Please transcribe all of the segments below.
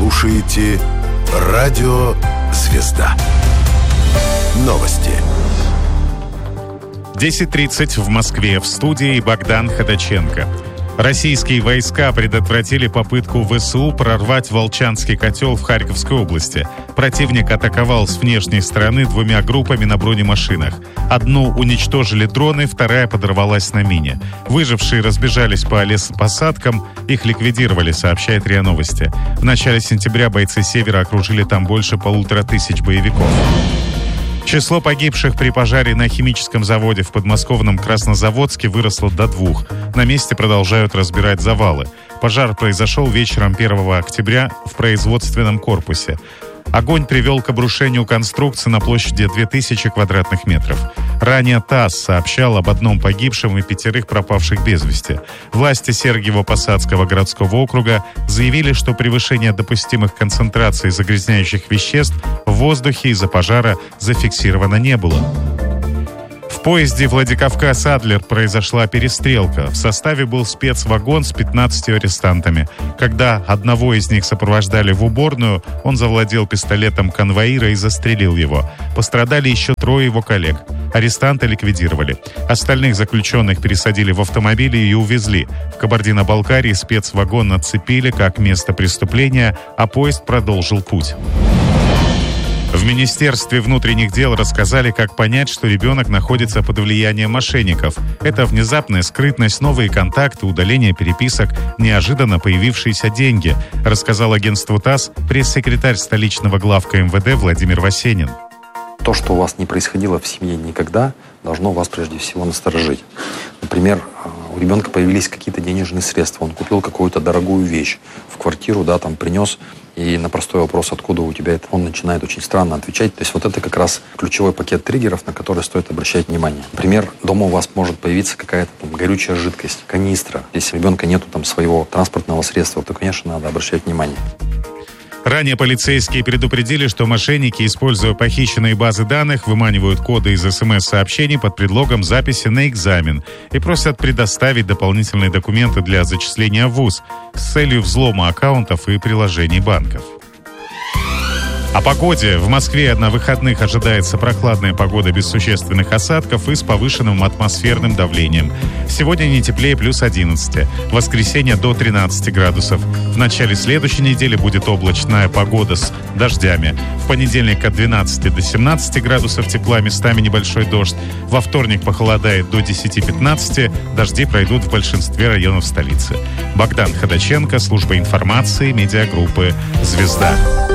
слушаете Радио Звезда. Новости. 10:30 в Москве. В студии Богдан Ходаченко. Российские войска предотвратили попытку ВСУ прорвать Волчанский котел в Харьковской области. Противник атаковал с внешней стороны двумя группами на бронемашинах. Одну уничтожили дроны, вторая подорвалась на мине. Выжившие разбежались по лесопосадкам, их ликвидировали, сообщает РИА Новости. В начале сентября бойцы Севера окружили там больше 1500 боевиков. Число погибших при пожаре на химическом заводе в подмосковном Краснозаводске выросло до 2. На месте продолжают разбирать завалы. Пожар произошел вечером 1 октября в производственном корпусе. Огонь привел к обрушению конструкции на площади 2000 квадратных метров. Ранее ТАСС сообщал об одном погибшем и 5 пропавших без вести. Власти Сергиево-Посадского городского округа заявили, что превышение допустимых концентраций загрязняющих веществ в воздухе из-за пожара зафиксировано не было. В поезде Владикавказ-Адлер произошла перестрелка. В составе был спецвагон с 15 арестантами. Когда одного из них сопровождали в уборную, он завладел пистолетом конвоира и застрелил его. Пострадали еще 3 его коллег. Арестанта ликвидировали. Остальных заключенных пересадили в автомобили и увезли. В Кабардино-Балкарии спецвагон отцепили как место преступления, а поезд продолжил путь. В Министерстве внутренних дел рассказали, как понять, что ребенок находится под влиянием мошенников. Это внезапная скрытность, новые контакты, удаление переписок, неожиданно появившиеся деньги, рассказал агентству ТАСС пресс-секретарь столичного главка МВД Владимир Васенин. То, что у вас не происходило в семье никогда, должно вас прежде всего насторожить. Например, у ребенка появились какие-то денежные средства, он купил какую-то дорогую вещь в квартиру, принес, и на простой вопрос, откуда у тебя это, он начинает очень странно отвечать. То есть вот это как раз ключевой пакет триггеров, на который стоит обращать внимание. Например, дома у вас может появиться какая-то горючая жидкость, канистра. Если у ребенка нету своего транспортного средства, то, конечно, надо обращать внимание. Ранее полицейские предупредили, что мошенники, используя похищенные базы данных, выманивают коды из СМС-сообщений под предлогом записи на экзамен и просят предоставить дополнительные документы для зачисления в ВУЗ с целью взлома аккаунтов и приложений банков. О погоде. В Москве на выходных ожидается прохладная погода без существенных осадков и с повышенным атмосферным давлением. Сегодня не теплее +11. В воскресенье до 13 градусов. В начале следующей недели будет облачная погода с дождями. В понедельник от 12 до 17 градусов тепла, местами небольшой дождь. Во вторник похолодает до 10-15. Дожди пройдут в большинстве районов столицы. Богдан Ходаченко, служба информации, медиагруппы «Звезда».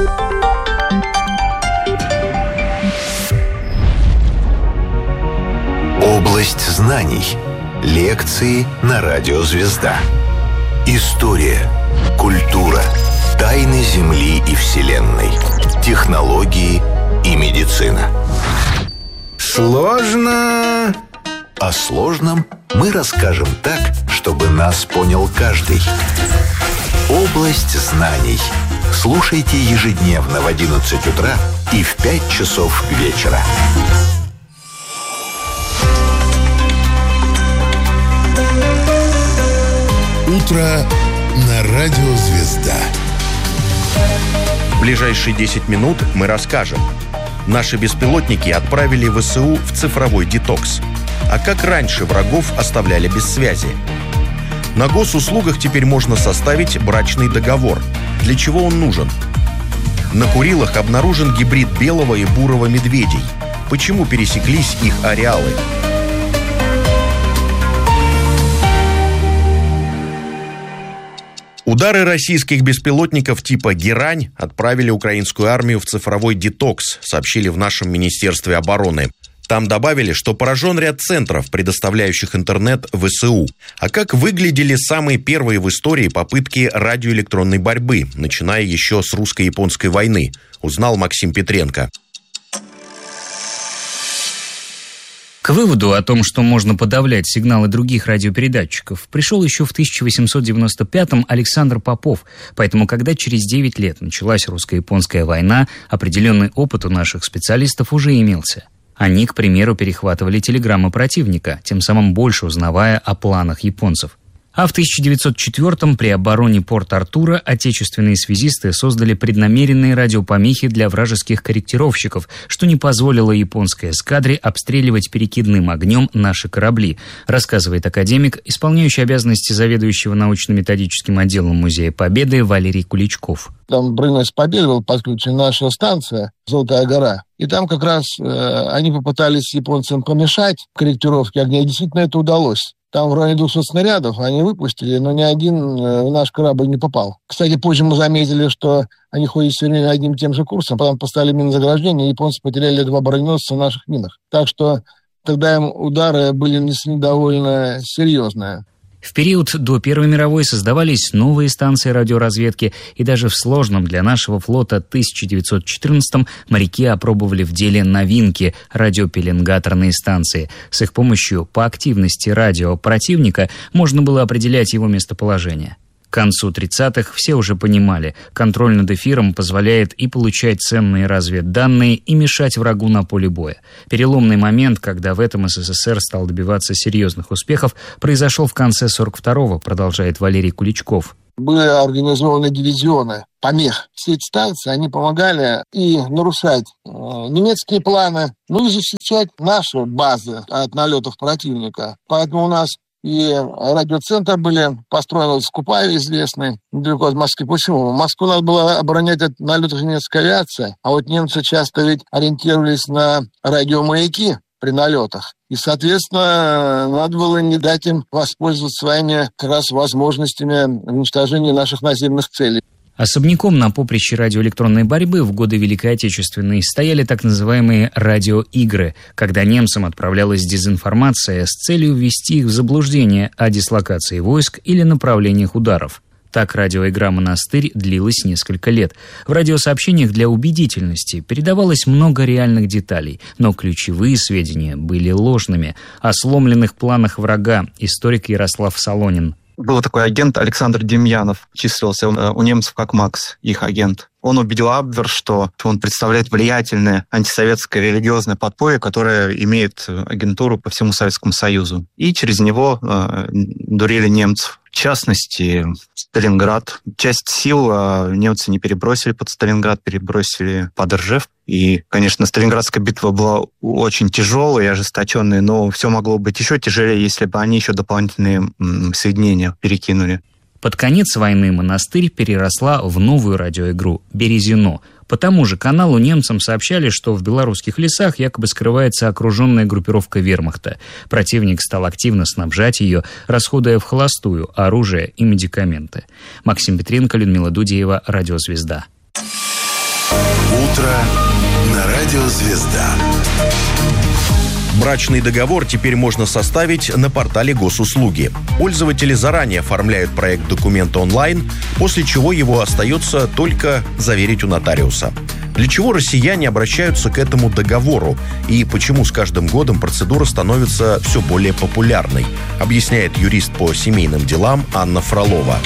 Область знаний. Лекции на Радио Звезда. История, культура, тайны Земли и Вселенной, технологии и медицина. Сложно. О сложном мы расскажем так, чтобы нас понял каждый. Область знаний. Слушайте ежедневно в 11 утра и в 5 часов вечера. Утро на Радио Звезда. В ближайшие 10 минут мы расскажем. Наши беспилотники отправили ВСУ в цифровой детокс. А как раньше врагов оставляли без связи? На госуслугах теперь можно составить брачный договор. Для чего он нужен? На Курилах обнаружен гибрид белого и бурого медведей. Почему пересеклись их ареалы? Удары российских беспилотников типа «Герань» отправили украинскую армию в цифровой детокс, сообщили в нашем Министерстве обороны. Там добавили, что поражен ряд центров, предоставляющих интернет ВСУ. А как выглядели самые первые в истории попытки радиоэлектронной борьбы, начиная еще с русско-японской войны, узнал Максим Петренко. К выводу о том, что можно подавлять сигналы других радиопередатчиков, пришел еще в 1895-м Александр Попов. Поэтому, когда через 9 лет началась русско-японская война, определенный опыт у наших специалистов уже имелся. Они, к примеру, перехватывали телеграммы противника, тем самым больше узнавая о планах японцев. А в 1904-м при обороне Порт-Артура отечественные связисты создали преднамеренные радиопомехи для вражеских корректировщиков, что не позволило японской эскадре обстреливать перекидным огнем наши корабли, рассказывает академик, исполняющий обязанности заведующего научно-методическим отделом Музея Победы Валерий Куличков. Там броненосец Победы был подключен, наша станция «Золотая гора». И там как раз они попытались японцам помешать корректировке огня, и действительно это удалось. Там в районе 200 снарядов они выпустили, но ни один в наш корабль не попал. Кстати, позже мы заметили, что они ходят все время одним и тем же курсом, потом поставили минозаграждение, и японцы потеряли 2 броненосца в наших минах. Так что тогда им удары были нанесены довольно серьезные. В период до Первой мировой создавались новые станции радиоразведки, и даже в сложном для нашего флота 1914-м моряки опробовали в деле новинки – радиопеленгаторные станции. С их помощью по активности радио противника можно было определять его местоположение. К концу 30-х все уже понимали, контроль над эфиром позволяет и получать ценные разведданные, и мешать врагу на поле боя. Переломный момент, когда в этом СССР стал добиваться серьезных успехов, произошел в конце 42-го, продолжает Валерий Куличков. Были организованы дивизионы помех. Все эти станции, они помогали и нарушать немецкие планы, и защищать наши базы от налетов противника. Поэтому у нас и радиоцентр были построены в Скупаве, известный, недалеко от Москвы. Почему? Москву надо было оборонять от налетов немецкой авиации, а вот немцы часто ведь ориентировались на радиомаяки при налетах. И, соответственно, надо было не дать им воспользоваться своими как раз возможностями уничтожения наших наземных целей. Особняком на поприще радиоэлектронной борьбы в годы Великой Отечественной стояли так называемые радиоигры, когда немцам отправлялась дезинформация с целью ввести их в заблуждение о дислокации войск или направлениях ударов. Так радиоигра «Монастырь» длилась несколько лет. В радиосообщениях для убедительности передавалось много реальных деталей, но ключевые сведения были ложными. О сломленных планах врага историк Ярослав Солонин. Был такой агент Александр Демьянов, числился у немцев как Макс, их агент. Он убедил Абвер, что он представляет влиятельное антисоветское религиозное подполье, которое имеет агентуру по всему Советскому Союзу. И через него дурили немцев. В частности, Сталинград. Часть сил немцы не перебросили под Сталинград, перебросили под Ржев. И, конечно, Сталинградская битва была очень тяжелой и ожесточенной, но все могло быть еще тяжелее, если бы они еще дополнительные соединения перекинули. Под конец войны «Монастырь» переросла в новую радиоигру «Березино». По тому же каналу немцам сообщали, что в белорусских лесах якобы скрывается окруженная группировка вермахта. Противник стал активно снабжать ее, расходуя в холостую оружие и медикаменты. Максим Петренко, Людмила Дудеева, «Радиозвезда». Утро на «Радиозвезда». Брачный договор теперь можно составить на портале Госуслуги. Пользователи заранее оформляют проект документа онлайн, после чего его остается только заверить у нотариуса. Для чего россияне обращаются к этому договору и почему с каждым годом процедура становится все более популярной, объясняет юрист по семейным делам Анна Фролова.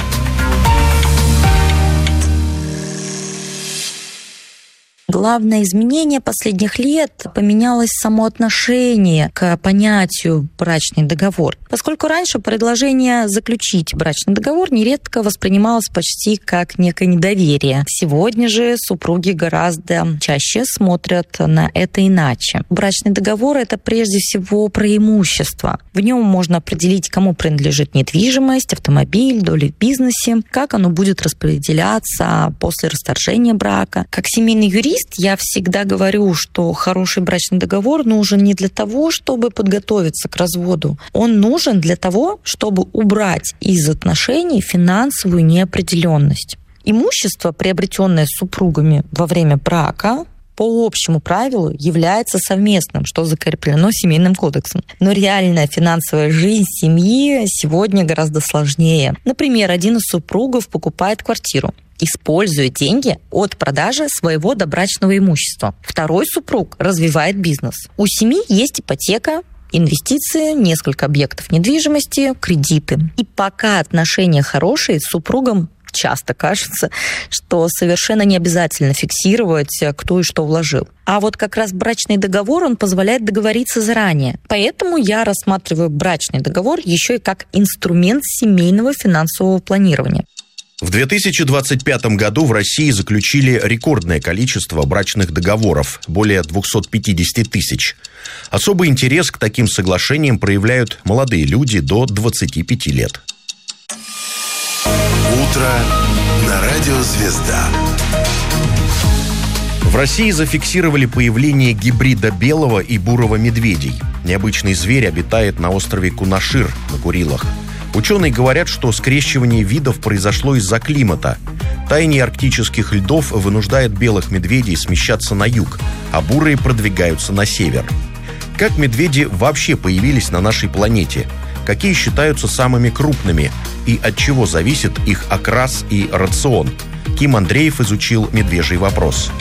Главное изменение последних лет — поменялось само отношение к понятию «брачный договор». Поскольку раньше предложение заключить брачный договор нередко воспринималось почти как некое недоверие. Сегодня же супруги гораздо чаще смотрят на это иначе. Брачный договор — это прежде всего про имущество. В нем можно определить, кому принадлежит недвижимость, автомобиль, доля в бизнесе, как оно будет распределяться после расторжения брака. Как семейный юрист я всегда говорю, что хороший брачный договор нужен не для того, чтобы подготовиться к разводу. Он нужен для того, чтобы убрать из отношений финансовую неопределенность. Имущество, приобретенное супругами во время брака, по общему правилу является совместным, что закреплено Семейным кодексом. Но реальная финансовая жизнь семьи сегодня гораздо сложнее. Например, один из супругов покупает квартиру, используя деньги от продажи своего добрачного имущества. Второй супруг развивает бизнес. У семьи есть ипотека, инвестиции, несколько объектов недвижимости, кредиты. И пока отношения хорошие, супругам часто кажется, что совершенно не обязательно фиксировать, кто и что вложил. А вот как раз брачный договор, он позволяет договориться заранее. Поэтому я рассматриваю брачный договор еще и как инструмент семейного финансового планирования. В 2025 году в России заключили рекордное количество брачных договоров – более 250 тысяч. Особый интерес к таким соглашениям проявляют молодые люди до 25 лет. Утро на радио «Звезда». В России зафиксировали появление гибрида белого и бурого медведей. Необычный зверь обитает на острове Кунашир на Курилах. Ученые говорят, что скрещивание видов произошло из-за климата. Таяние арктических льдов вынуждает белых медведей смещаться на юг, а бурые продвигаются на север. Как медведи вообще появились на нашей планете? Какие считаются самыми крупными? И от чего зависит их окрас и рацион? Ким Андреев изучил медвежий вопрос.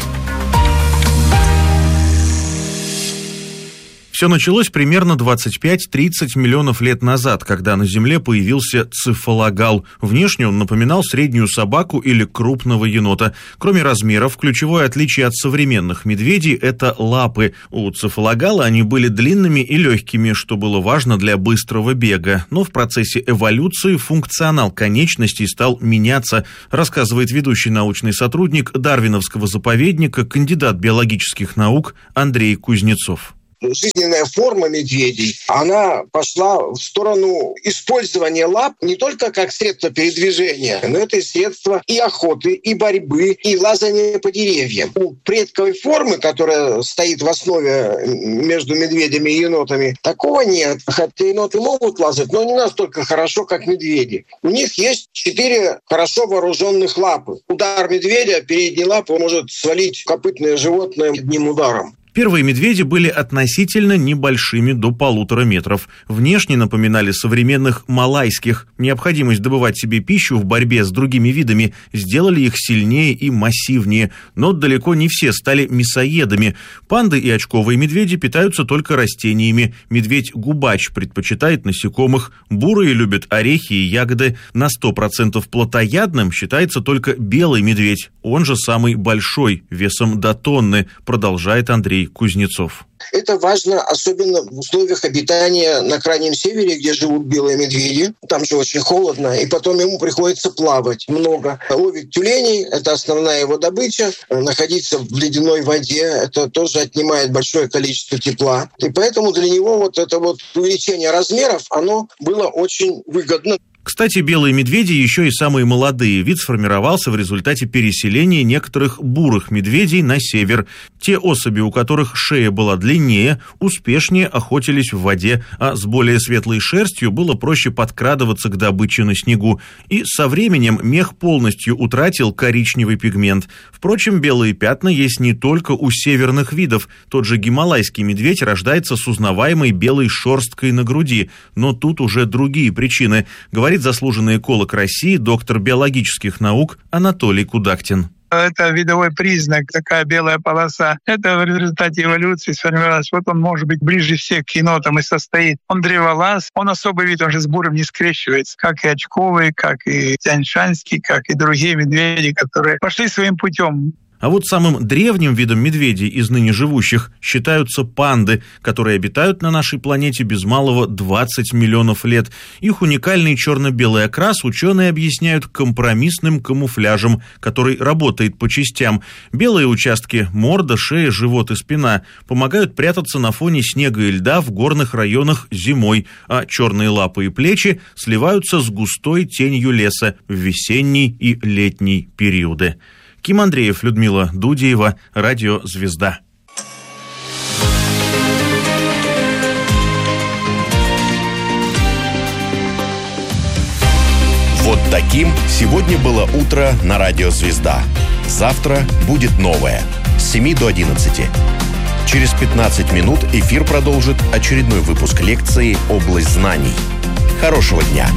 Все началось примерно 25-30 миллионов лет назад, когда на Земле появился цефалогал. Внешне он напоминал среднюю собаку или крупного енота. Кроме размеров, ключевое отличие от современных медведей – это лапы. У цефалогала они были длинными и легкими, что было важно для быстрого бега. Но в процессе эволюции функционал конечностей стал меняться, рассказывает ведущий научный сотрудник Дарвиновского заповедника, кандидат биологических наук Андрей Кузнецов. Жизненная форма медведей, она пошла в сторону использования лап не только как средство передвижения, но это и средство и охоты, и борьбы, и лазания по деревьям. У предковой формы, которая стоит в основе между медведями и енотами, такого нет. Хотя еноты могут лазать, но не настолько хорошо, как медведи. У них есть 4 хорошо вооруженных лапы. Удар медведя, передней лапы может свалить копытное животное одним ударом. Первые медведи были относительно небольшими, до 1,5 метров. Внешне напоминали современных малайских. Необходимость добывать себе пищу в борьбе с другими видами сделали их сильнее и массивнее. Но далеко не все стали мясоедами. Панды и очковые медведи питаются только растениями. Медведь-губач предпочитает насекомых. Бурые любят орехи и ягоды. На 100% плотоядным считается только белый медведь. Он же самый большой, весом до тонны, продолжает Андрей Кузнецов. Это важно, особенно в условиях обитания на Крайнем Севере, где живут белые медведи. Там же очень холодно, и потом ему приходится плавать много. Ловит тюленей, это основная его добыча. Находиться в ледяной воде, это тоже отнимает большое количество тепла. И поэтому для него вот это вот увеличение размеров, оно было очень выгодно. Кстати, белые медведи еще и самые молодые. Вид сформировался в результате переселения некоторых бурых медведей на север. Те особи, у которых шея была длиннее, успешнее охотились в воде, а с более светлой шерстью было проще подкрадываться к добыче на снегу. И со временем мех полностью утратил коричневый пигмент. Впрочем, белые пятна есть не только у северных видов. Тот же гималайский медведь рождается с узнаваемой белой шерсткой на груди. Но тут уже другие причины, говорит заслуженный эколог России, доктор биологических наук Анатолий Кудактин. Это видовой признак, такая белая полоса. Это в результате эволюции сформировалось. Вот он может быть ближе всех к енотам и состоит. Он древолаз, он особый вид, он же с бурым не скрещивается. Как и очковый, как и тяньшанский, как и другие медведи, которые пошли своим путем. А вот самым древним видом медведей из ныне живущих считаются панды, которые обитают на нашей планете без малого 20 миллионов лет. Их уникальный черно-белый окрас ученые объясняют компромиссным камуфляжем, который работает по частям. Белые участки – морда, шея, живот и спина – помогают прятаться на фоне снега и льда в горных районах зимой, а черные лапы и плечи сливаются с густой тенью леса в весенний и летний периоды. Ким Андреев, Людмила Дудеева, радио «Звезда». Вот таким сегодня было утро на радио «Звезда». Завтра будет новое. С 7 до 11. Через 15 минут эфир продолжит очередной выпуск лекции «Область знаний». Хорошего дня!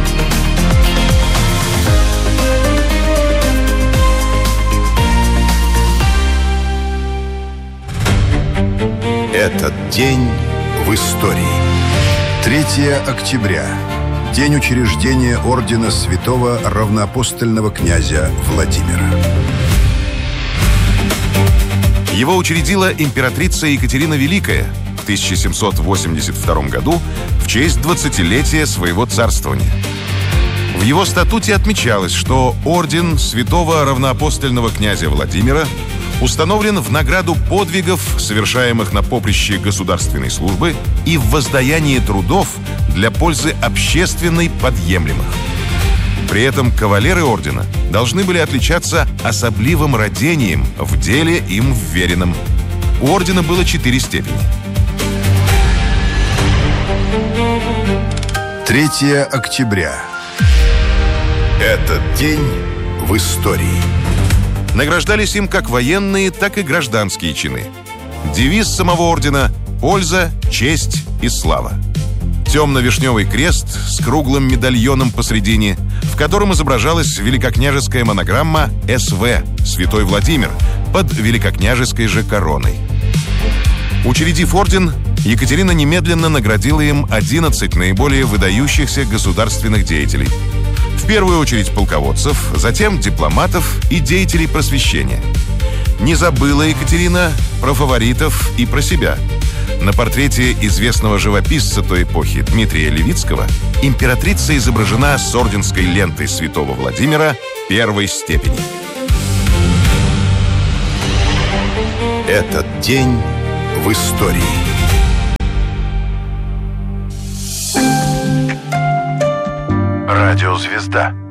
Этот день в истории. 3 октября. День учреждения ордена святого равноапостольного князя Владимира. Его учредила императрица Екатерина Великая в 1782 году в честь 20-летия своего царствования. В его статуте отмечалось, что орден святого равноапостольного князя Владимира установлен в награду подвигов, совершаемых на поприще государственной службы и в воздаянии трудов для пользы общественной подъемлемых. При этом кавалеры ордена должны были отличаться особливым рвением в деле им вверенном. У ордена было 4 степени. 3 октября. Этот день в истории. Награждались им как военные, так и гражданские чины. Девиз самого ордена – «Польза, честь и слава». Темно-вишневый крест с круглым медальоном посредине, в котором изображалась великокняжеская монограмма «СВ» «Святой Владимир» под великокняжеской же короной. Учредив орден, Екатерина немедленно наградила им 11 наиболее выдающихся государственных деятелей. В первую очередь полководцев, затем дипломатов и деятелей просвещения. Не забыла Екатерина про фаворитов и про себя. На портрете известного живописца той эпохи Дмитрия Левицкого императрица изображена с орденской лентой святого Владимира 1 степени. Этот день в истории. Радиозвезда.